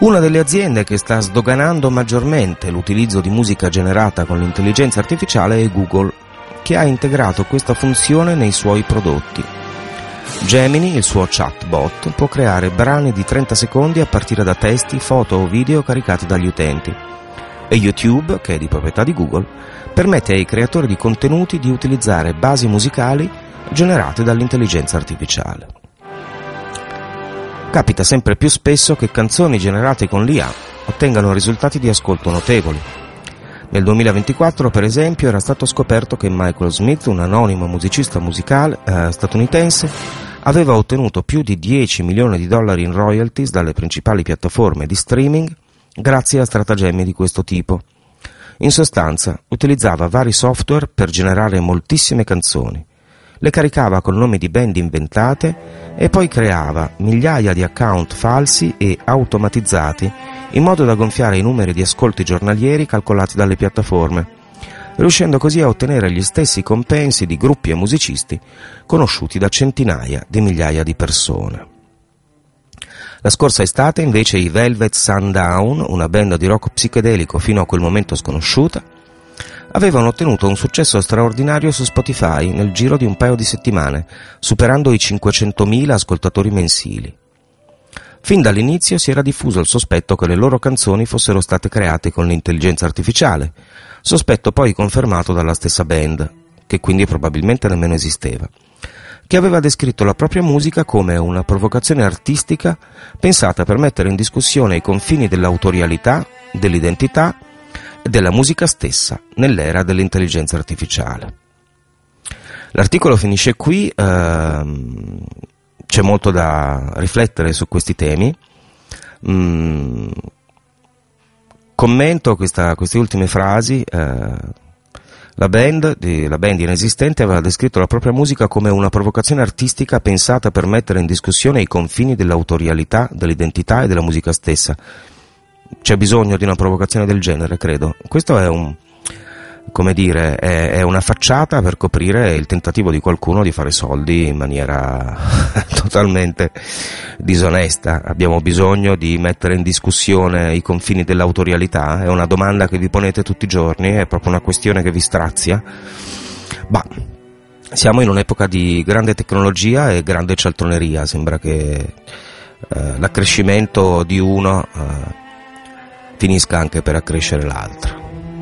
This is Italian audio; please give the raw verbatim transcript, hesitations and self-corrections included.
Una delle aziende che sta sdoganando maggiormente l'utilizzo di musica generata con l'intelligenza artificiale è Google, che ha integrato questa funzione nei suoi prodotti. Gemini, il suo chatbot, può creare brani di trenta secondi a partire da testi, foto o video caricati dagli utenti. E YouTube, che è di proprietà di Google, permette ai creatori di contenuti di utilizzare basi musicali generate dall'intelligenza artificiale. Capita sempre più spesso che canzoni generate con l'I A ottengano risultati di ascolto notevoli. Nel duemilaventiquattro, per esempio, era stato scoperto che Michael Smith, un anonimo musicista musicale eh, statunitense, aveva ottenuto più di dieci milioni di dollari in royalties dalle principali piattaforme di streaming grazie a stratagemmi di questo tipo. In sostanza, utilizzava vari software per generare moltissime canzoni, le caricava con nomi di band inventate e poi creava migliaia di account falsi e automatizzati in modo da gonfiare i numeri di ascolti giornalieri calcolati dalle piattaforme, riuscendo così a ottenere gli stessi compensi di gruppi e musicisti conosciuti da centinaia di migliaia di persone. La scorsa estate, invece, i Velvet Sundown, una band di rock psichedelico fino a quel momento sconosciuta, avevano ottenuto un successo straordinario su Spotify nel giro di un paio di settimane, superando i cinquecentomila ascoltatori mensili. Fin dall'inizio si era diffuso il sospetto che le loro canzoni fossero state create con l'intelligenza artificiale, sospetto poi confermato dalla stessa band, che quindi probabilmente nemmeno esisteva, che aveva descritto la propria musica come una provocazione artistica pensata per mettere in discussione i confini dell'autorialità, dell'identità e della musica stessa nell'era dell'intelligenza artificiale. L'articolo finisce qui, ehm, c'è molto da riflettere su questi temi. Mm, commento questa, queste ultime frasi. Eh, la, band, di, la band inesistente aveva descritto la propria musica come una provocazione artistica pensata per mettere in discussione i confini dell'autorialità, dell'identità e della musica stessa. C'è bisogno di una provocazione del genere, credo. Questo è un, come dire, è, è una facciata per coprire il tentativo di qualcuno di fare soldi in maniera totalmente disonesta. Abbiamo bisogno di mettere in discussione i confini dell'autorialità? È una domanda che vi ponete tutti i giorni? È proprio una questione che vi strazia? Bah, siamo in un'epoca di grande tecnologia e grande cialtroneria. Sembra che eh, l'accrescimento di uno eh, finisca anche per accrescere l'altro.